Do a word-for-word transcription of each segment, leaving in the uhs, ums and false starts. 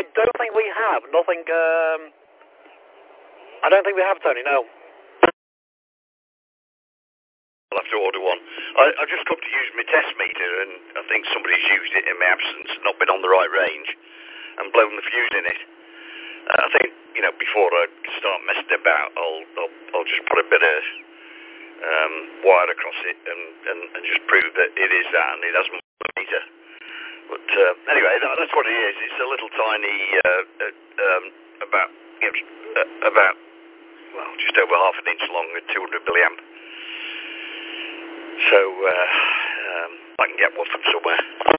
I don't think we have. Nothing, um... I don't think we have, Tony, no. I'll have to order one. I, I've just come to use my test meter, and I think somebody's used it in my absence, not been on the right range, and blown the fuse in it. Uh, I think, you know, before I start messing about, I'll I'll, I'll just put a bit of um, wire across it and, and, and just prove that it is that, and it hasn't moved the meter. But uh, anyway, that, that's what it is. It's a little tiny, uh, uh, um, about, you know, uh, about, well, just over half an inch long at two hundred milliamp. So, uh, um, I can get one from somewhere.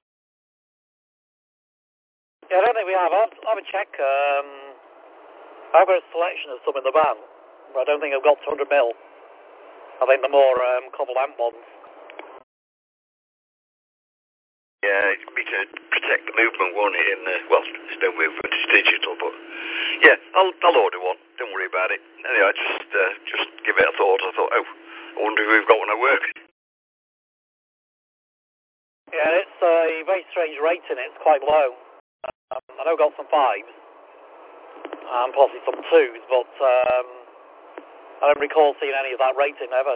Yeah, I don't think we have. I'll, I'll have a check. Um, I've got a selection of some in the van, but I don't think I've got two hundred mil. I think the more um, couple amp ones. Yeah, it'd be to protect the movement, won't it? In the, well, there's no movement, it's digital, but yeah, I'll I'll order one. Don't worry about it. Anyway, I just uh, just give it a thought. I thought, oh, I wonder if we've got one at work. Yeah, it's a very strange rating. It's quite low. Um, I know I've got some fives, and possibly some twos, but um, I don't recall seeing any of that rating ever.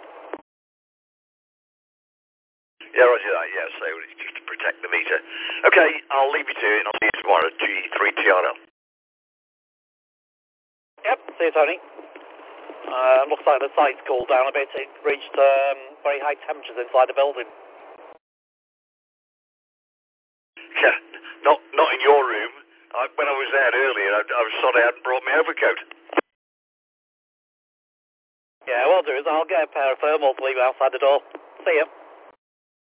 Yeah, roger that. Yeah, so it's just to protect the meter. Okay, I'll leave you to it, and I'll see you tomorrow at G three T R L. Yep, see you, Tony. Uh, looks like the site's cooled down a bit. It reached um, very high temperatures inside the building. Yeah, not not in your room. I, when I was there earlier, I, I was sorry I hadn't brought my overcoat. Yeah, what I'll do is I'll get a pair of thermals to leave outside the door. See you.